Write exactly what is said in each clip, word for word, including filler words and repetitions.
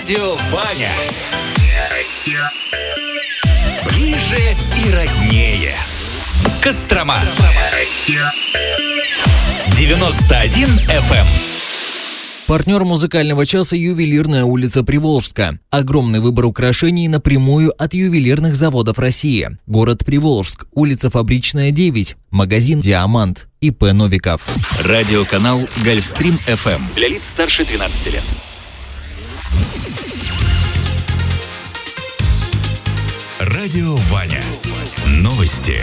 Радио Ваня. Ближе и роднее. Кострома. девяносто один эф эм. Партнер музыкального часа «Ювелирная улица Приволжска». Огромный выбор украшений напрямую от ювелирных заводов России. Город Приволжск, улица Фабричная, девять. Магазин «Диамант». И пэ Новиков. Радиоканал «Гольфстрим эф эм». Для лиц старше двенадцати лет. Радио Ваня. Новости.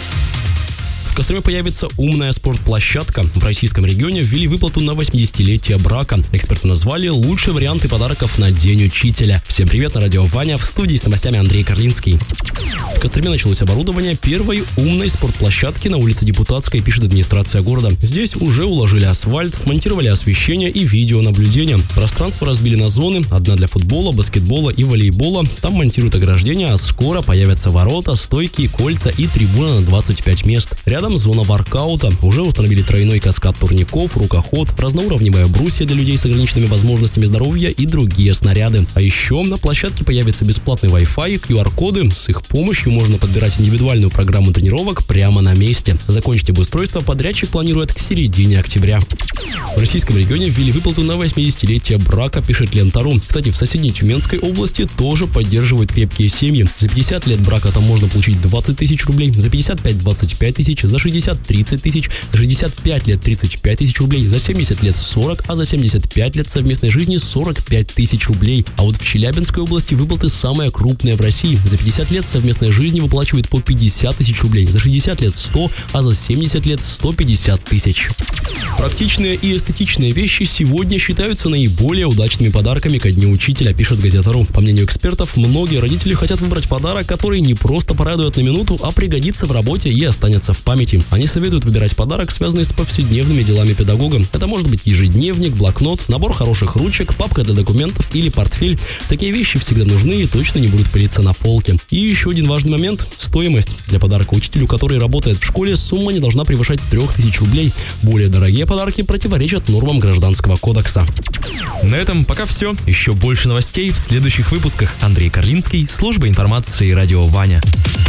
В Костроме появится умная спортплощадка. В российском регионе ввели выплату на восьмидесятилетие брака. Эксперты назвали лучшие варианты подарков на День учителя. Всем привет, на радио Ваня, в студии с новостями Андрей Карлинский. В Костроме началось оборудование первой умной спортплощадки на улице Депутатской, пишет администрация города. Здесь уже уложили асфальт, смонтировали освещение и видеонаблюдение. Пространство разбили на зоны, одна для футбола, баскетбола и волейбола. Там монтируют ограждения, а скоро появятся ворота, стойки, кольца и трибуна на двадцать пять мест. Рядом зона воркаута. Уже установили тройной каскад турников, рукоход, разноуровневая брусья для людей с ограниченными возможностями здоровья и другие снаряды. А еще на площадке появится бесплатный Wi-Fi, ку ар-коды. С их помощью можно подбирать индивидуальную программу тренировок прямо на месте. Закончить обустройство подрядчик планирует к середине октября. В российском регионе ввели выплату на восьмидесятилетие брака, пишет Лента.ру. Кстати, в соседней Тюменской области тоже поддерживают крепкие семьи. За пятьдесят лет брака там можно получить двадцать тысяч рублей, за пятьдесят пять – двадцать пять тысяч, за шестьдесят – тридцать тысяч, за шестьдесят пять лет – тридцать пять тысяч рублей, за семьдесят лет – сорок, а за семьдесят пять лет совместной жизни – сорок пять тысяч рублей. А вот в Челябинской области выплаты самые крупные в России. За пятьдесят лет совместной жизни выплачивают по пятьдесят тысяч рублей, за шестьдесят лет – сто, а за семьдесят лет – сто пятьдесят тысяч. Практичные и эстетичные вещи сегодня считаются наиболее удачными подарками ко Дню учителя, пишет Газета.ру. По мнению экспертов, многие родители хотят выбрать подарок, который не просто порадует на минуту, а пригодится в работе и останется в памяти. Они советуют выбирать подарок, связанный с повседневными делами педагога. Это может быть ежедневник, блокнот, набор хороших ручек, папка для документов или портфель. Такие вещи всегда нужны и точно не будут пылиться на полке. И еще один важный момент – стоимость. Для подарка учителю, который работает в школе, сумма не должна превышать трех тысяч рублей. Более дорогие подарки противоречат нормам Гражданского кодекса. На этом пока все. Еще больше новостей в следующих выпусках. Андрей Карлинский, служба информации «Радио Ваня».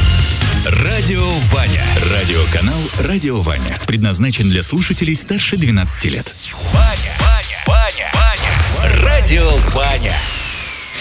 Радио Ваня. Радиоканал «Радио Ваня». Предназначен для слушателей старше двенадцати лет. Ваня, Ваня, Ваня, Ваня. Радио Ваня.